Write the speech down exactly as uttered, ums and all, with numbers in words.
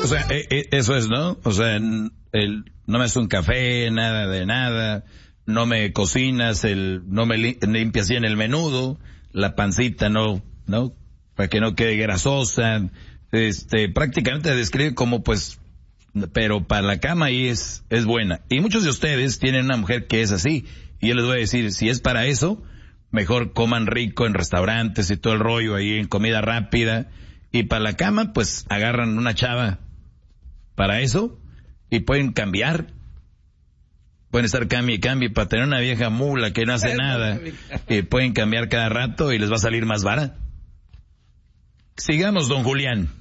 sea, eh, eh, eso es, ¿no? O sea, el, no me hace un café, nada de nada, no me cocinas, el, no me li- limpias bien el menudo, la pancita no, ¿no? Para que no quede grasosa, este, prácticamente describe como pues, pero para la cama ahí es, es buena. Y muchos de ustedes tienen una mujer que es así, y yo les voy a decir, si es para eso, mejor coman rico en restaurantes y todo el rollo ahí en comida rápida, y para la cama pues agarran una chava para eso, y pueden cambiar, pueden estar cambie y cambie, para tener una vieja mula que no hace nada, y pueden cambiar cada rato y les va a salir más vara. Sigamos, don Julián.